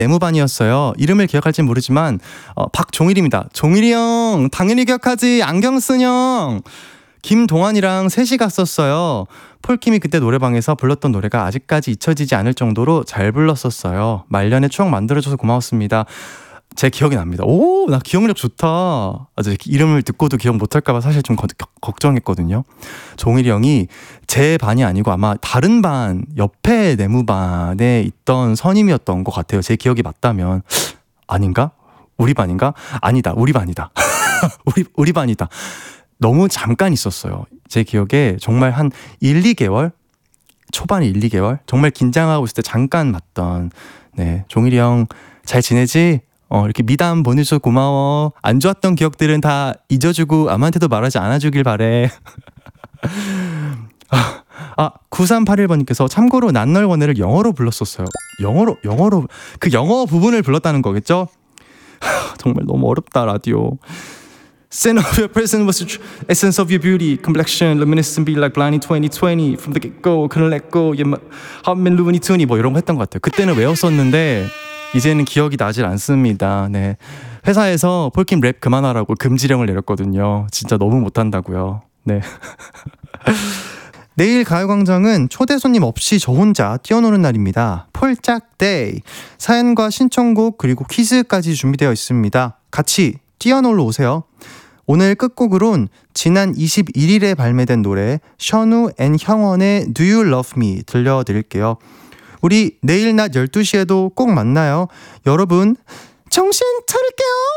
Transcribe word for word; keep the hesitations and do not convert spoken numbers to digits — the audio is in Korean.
내무반이었어요. 이름을 기억할진 모르지만 어, 박종일입니다. 종일이 형 당연히 기억하지. 안경 쓴 형. 김동완이랑 셋이 갔었어요. 폴킴이 그때 노래방에서 불렀던 노래가 아직까지 잊혀지지 않을 정도로 잘 불렀었어요. 말년의 추억 만들어줘서 고마웠습니다. 제 기억이 납니다. 오, 나 기억력 좋다. 아, 제 이름을 듣고도 기억 못할까봐 사실 좀 거, 걱정했거든요. 종일이 형이 제 반이 아니고 아마 다른 반, 옆에 내무반에 있던 선임이었던 것 같아요. 제 기억이 맞다면. 아닌가? 우리 반인가? 아니다, 우리 반이다. 우리, 우리 반이다. 너무 잠깐 있었어요. 제 기억에 정말 한 일, 이 개월? 초반 일, 이 개월? 정말 긴장하고 있을 때 잠깐 봤던, 네, 종일이 형 잘 지내지? 어, 이렇게 미담 보내줘서 고마워. 안 좋았던 기억들은 다 잊어주고 아무한테도 말하지 않아주길 바래. 아, 아, 구삼팔일 번님께서 참고로 난널원해를 영어로 불렀었어요. 영어로, 영어로, 그 영어 부분을 불렀다는 거겠죠? 정말 너무 어렵다, 라디오. Scent of your presence was the essence of your beauty. Complexion, luminescent, be like blind in twenty twenty. From the get-go, couldn't let go. Yeah, how many Looney Tunes 뭐 이런 거 했던 것 같아요. 그때는 외웠었는데 이제는 기억이 나질 않습니다. 네, 회사에서 폴킴 랩 그만하라고 금지령을 내렸거든요. 진짜 너무 못한다고요. 네. 내일 가요광장은 초대 손님 없이 저 혼자 뛰어노는 날입니다. 폴짝 데이. 사연과 신청곡 그리고 퀴즈까지 준비되어 있습니다. 같이 뛰어놀러 오세요. 오늘 끝곡으론 지난 이십일일에 발매된 노래 션우 앤 형원의 Do You Love Me 들려드릴게요. 우리 내일 낮 열두 시에도 꼭 만나요. 여러분 정신 차릴게요.